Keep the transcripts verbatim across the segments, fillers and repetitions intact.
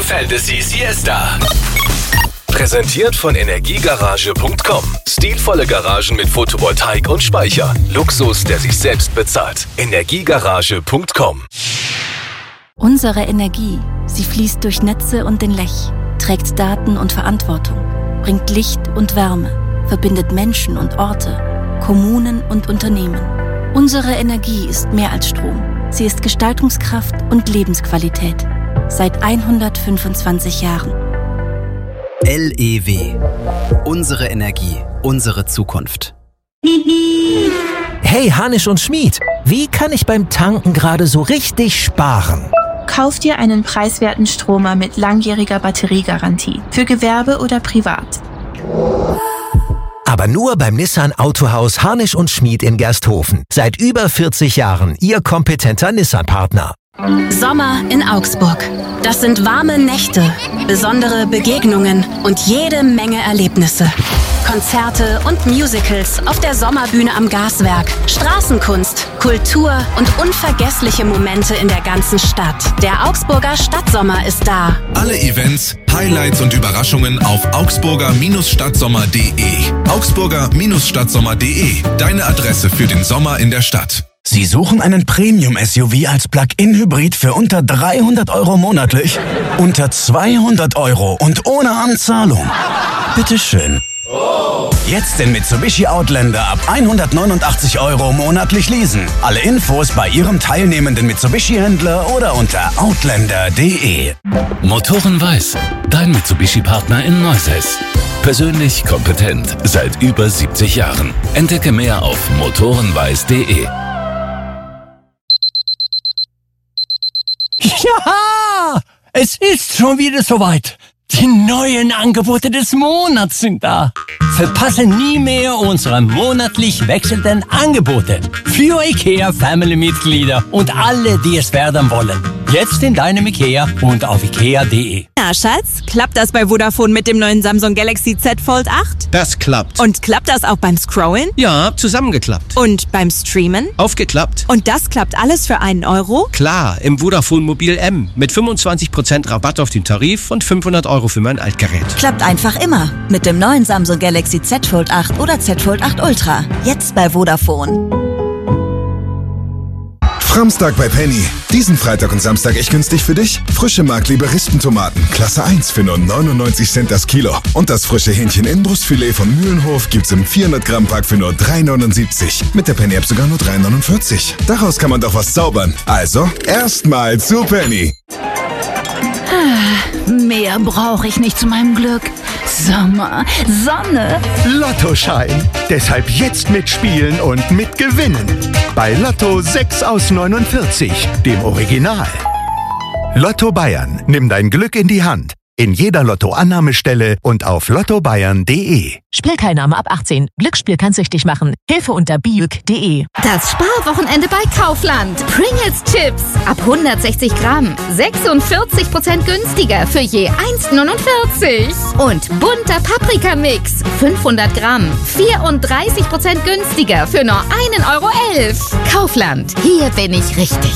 Fantasy Siesta. Präsentiert von Energiegarage punkt com. Stilvolle Garagen mit Photovoltaik und Speicher. Luxus, der sich selbst bezahlt. Energiegarage punkt com. Unsere Energie, sie fließt durch Netze und den Lech, trägt Daten und Verantwortung, bringt Licht und Wärme, verbindet Menschen und Orte, Kommunen und Unternehmen. Unsere Energie ist mehr als Strom. Sie ist Gestaltungskraft und Lebensqualität. Seit hundertfünfundzwanzig Jahren. L E W. Unsere Energie, unsere Zukunft. Hey Hanisch und Schmied, wie kann ich beim Tanken gerade so richtig sparen? Kauf dir einen preiswerten Stromer mit langjähriger Batteriegarantie. Für Gewerbe oder privat. Aber nur beim Nissan Autohaus Harnisch und Schmied in Gersthofen. Seit über vierzig Jahren Ihr kompetenter Nissan-Partner. Sommer in Augsburg. Das sind warme Nächte, besondere Begegnungen und jede Menge Erlebnisse. Konzerte und Musicals auf der Sommerbühne am Gaswerk, Straßenkunst, Kultur und unvergessliche Momente in der ganzen Stadt. Der Augsburger Stadtsommer ist da. Alle Events, Highlights und Überraschungen auf augsburger Stadtsommer punkt de. augsburger Stadtsommer punkt de, deine Adresse für den Sommer in der Stadt. Sie suchen einen Premium-S U V als Plug-in-Hybrid für unter dreihundert Euro monatlich? Unter zweihundert Euro und ohne Anzahlung? Bitteschön. Jetzt den Mitsubishi Outlander ab hundertneunundachtzig Euro monatlich leasen. Alle Infos bei Ihrem teilnehmenden Mitsubishi-Händler oder unter outlander punkt de. Motoren Weiß, dein Mitsubishi-Partner in Neusäß. Persönlich kompetent seit über siebzig Jahren. Entdecke mehr auf motorenweiß punkt de. Ja, es ist schon wieder soweit. Die neuen Angebote des Monats sind da. Verpasse nie mehr unsere monatlich wechselnden Angebote für IKEA Family-Mitglieder und alle, die es werden wollen. Jetzt in deinem IKEA und auf ikea punkt de. Na, Schatz, klappt das bei Vodafone mit dem neuen Samsung Galaxy Z Fold acht? Das klappt. Und klappt das auch beim Scrollen? Ja, zusammengeklappt. Und beim Streamen? Aufgeklappt. Und das klappt alles für einen Euro? Klar, im Vodafone Mobil M mit fünfundzwanzig Prozent Rabatt auf den Tarif und fünfhundert Euro für mein Altgerät. Klappt einfach immer mit dem neuen Samsung Galaxy Z Fold acht oder Z Fold acht Ultra. Jetzt bei Vodafone. Framstag bei Penny. Diesen Freitag und Samstag echt günstig für dich. Frische Mark-Liberistentomaten, Klasse eins für nur neunundneunzig Cent das Kilo. Und das frische Hähnchen-Innenbrustfilet von Mühlenhof gibt's im vierhundert Gramm Pack für nur drei neunundsiebzig. Mit der Penny-App sogar nur drei neunundvierzig. Daraus kann man doch was zaubern. Also, erstmal zu Penny. Mehr brauche ich nicht zu meinem Glück. Sommer, Sonne. Lottoschein. Deshalb jetzt mitspielen und mitgewinnen. Bei Lotto sechs aus neunundvierzig, dem Original. Lotto Bayern. Nimm dein Glück in die Hand. In jeder Lotto-Annahmestelle und auf lotto bayern punkt de. Spielteilnahme ab achtzehn. Glücksspiel kann süchtig machen. Hilfe unter biuk punkt de. Das Sparwochenende bei Kaufland. Pringles Chips ab hundertsechzig Gramm. sechsundvierzig Prozent günstiger für je eins neunundvierzig. Und bunter Paprikamix. fünfhundert Gramm. vierunddreißig Prozent günstiger für nur einen Euro elf. Kaufland. Hier bin ich richtig.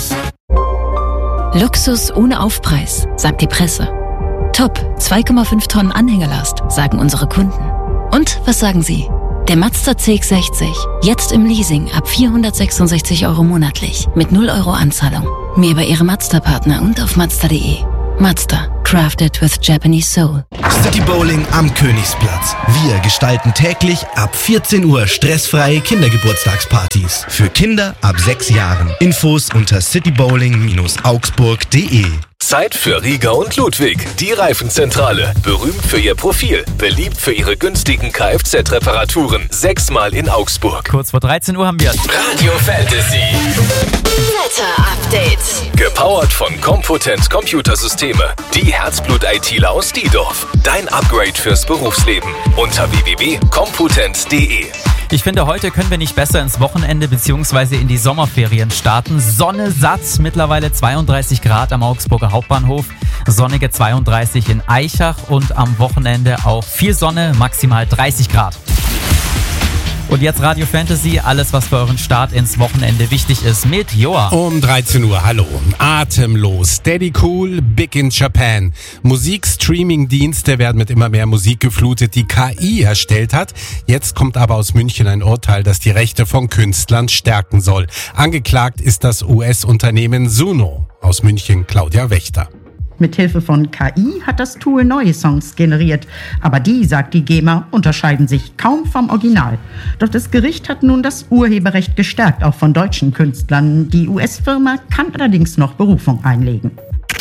Luxus ohne Aufpreis, sagt die Presse. Top, zwei Komma fünf Tonnen Anhängerlast, sagen unsere Kunden. Und was sagen Sie? Der Mazda C X sechzig, jetzt im Leasing ab vierhundertsechsundsechzig Euro monatlich, mit null Euro Anzahlung. Mehr bei Ihrem Mazda-Partner und auf mazda punkt de. Mazda, crafted with Japanese soul. City Bowling am Königsplatz. Wir gestalten täglich ab vierzehn Uhr stressfreie Kindergeburtstagspartys. Für Kinder ab sechs Jahren. Infos unter citybowling augsburg punkt de. Zeit für Rieger und Ludwig, die Reifenzentrale. Berühmt für ihr Profil, beliebt für ihre günstigen Kfz-Reparaturen. Sechsmal in Augsburg. Kurz vor dreizehn Uhr haben wir Radio Fantasy. Wetter-Update. Gepowert von Compotent Computersysteme. Die Herzblut-I Tler aus Diedorf. Dein Upgrade fürs Berufsleben. Unter w w w punkt compotent punkt de. Ich finde, heute können wir nicht besser ins Wochenende bzw. in die Sommerferien starten. Sonne satt, mittlerweile zweiunddreißig Grad am Augsburger Hauptbahnhof, sonnige zweiunddreißig in Aichach und am Wochenende auch viel Sonne, maximal dreißig Grad. Und jetzt Radio Fantasy, alles was für euren Start ins Wochenende wichtig ist mit Joa. Um dreizehn Uhr, hallo. Atemlos, Steady Cool, Big in Japan. Musikstreaming-Dienste werden mit immer mehr Musik geflutet, die K I erstellt hat. Jetzt kommt aber aus München ein Urteil, das die Rechte von Künstlern stärken soll. Angeklagt ist das U S-Unternehmen Suno. Aus München Claudia Wächter. Mithilfe von K I hat das Tool neue Songs generiert. Aber die, sagt die GEMA, unterscheiden sich kaum vom Original. Doch das Gericht hat nun das Urheberrecht gestärkt, auch von deutschen Künstlern. Die U S-Firma kann allerdings noch Berufung einlegen.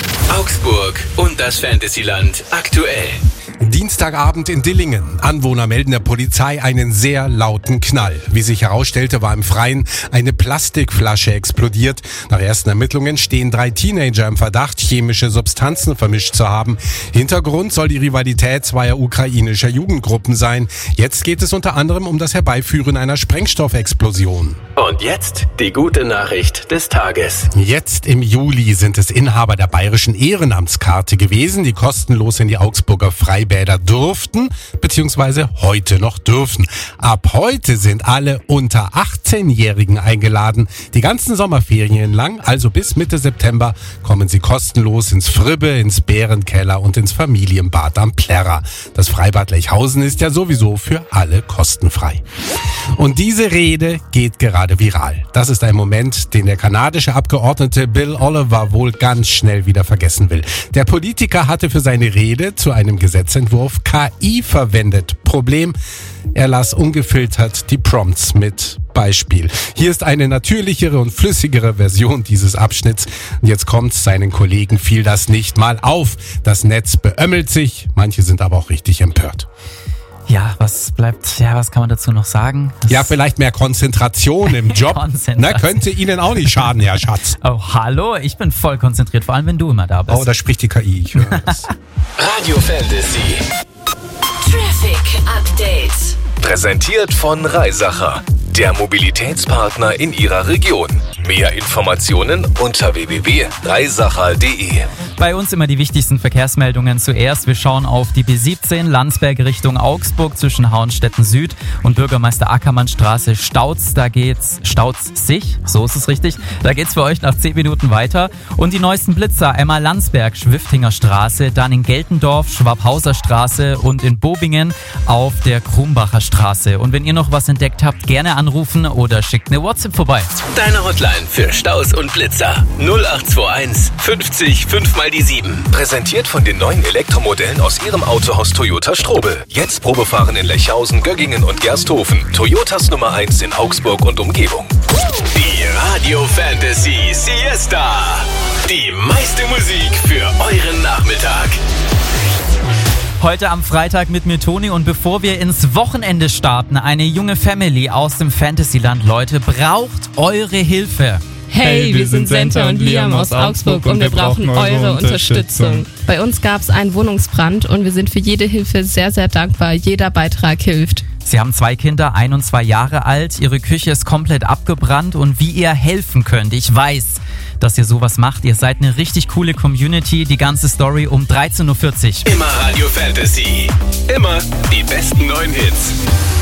Augsburg und das Fantasyland aktuell. Dienstagabend in Dillingen. Anwohner melden der Polizei einen sehr lauten Knall. Wie sich herausstellte, war im Freien eine Plastikflasche explodiert. Nach ersten Ermittlungen stehen drei Teenager im Verdacht, chemische Substanzen vermischt zu haben. Hintergrund soll die Rivalität zweier ukrainischer Jugendgruppen sein. Jetzt geht es unter anderem um das Herbeiführen einer Sprengstoffexplosion. Und jetzt die gute Nachricht des Tages. Jetzt im Juli sind es Inhaber der bayerischen Ehrenamtskarte gewesen, die kostenlos in die Augsburger Freibäder durften, beziehungsweise heute noch dürfen. Ab heute sind alle unter achtzehnjährigen eingeladen. Die ganzen Sommerferien lang, also bis Mitte September, kommen sie kostenlos ins Fribbe, ins Bärenkeller und ins Familienbad am Plärrer. Das Freibad Lechhausen ist ja sowieso für alle kostenfrei. Und diese Rede geht gerade viral. Das ist ein Moment, den der kanadische Abgeordnete Bill Oliver wohl ganz schnell wieder vergessen will. Der Politiker hatte für seine Rede zu einem Gesetzentwurf K I verwendet. Problem, er las ungefiltert die Prompts mit Beispiel. Hier ist eine natürlichere und flüssigere Version dieses Abschnitts. Jetzt kommt's, seinen Kollegen fiel das nicht mal auf. Das Netz beömmelt sich, manche sind aber auch richtig empört. Ja, was bleibt, ja, was kann man dazu noch sagen? Das ja, vielleicht mehr Konzentration im Job. Konzentration. Na, könnte Ihnen auch nicht schaden, Herr Schatz. Oh, hallo, ich bin voll konzentriert, vor allem wenn du immer da bist. Oh, da spricht die K I, ich höre es. Radio Fantasy. Traffic Update. Präsentiert von Reisacher, der Mobilitätspartner in Ihrer Region. Mehr Informationen unter w w w punkt reisacher punkt d e. Bei uns immer die wichtigsten Verkehrsmeldungen zuerst. Wir schauen auf die B siebzehn Landsberg Richtung Augsburg zwischen Hauenstetten Süd und Bürgermeister Ackermannstraße Stauz. Da geht's, Stauz sich, so ist es richtig. Da geht's für euch nach zehn Minuten weiter. Und die neuesten Blitzer, einmal Landsberg, Schwiftinger Straße, dann in Geltendorf, Schwabhauser Straße und in Bobingen auf der Krumbacher Straße. Und wenn ihr noch was entdeckt habt, gerne anrufen oder schickt eine WhatsApp vorbei. Deine Hotline für Staus und Blitzer null acht zwei eins fünfzig fünf mal die sieben. Präsentiert von den neuen Elektromodellen aus Ihrem Autohaus Toyota Strobel. Jetzt Probefahren in Lechhausen, Göggingen und Gersthofen. Toyotas Nummer eins in Augsburg und Umgebung. Die Radio Fantasy Siesta. Die meiste Musik für euren Nachmittag. Heute am Freitag mit mir Toni und bevor wir ins Wochenende starten, eine junge Family aus dem Fantasyland, Leute, braucht eure Hilfe. Hey, wir sind Senta und Liam aus Augsburg und wir brauchen eure Unterstützung. Bei uns gab es einen Wohnungsbrand und wir sind für jede Hilfe sehr, sehr dankbar. Jeder Beitrag hilft. Sie haben zwei Kinder, ein und zwei Jahre alt. Ihre Küche ist komplett abgebrannt und wie ihr helfen könnt, ich weiß, dass ihr sowas macht. Ihr seid eine richtig coole Community. Die ganze Story um dreizehn Uhr vierzig. Immer Radio Fantasy. Immer die besten neuen Hits.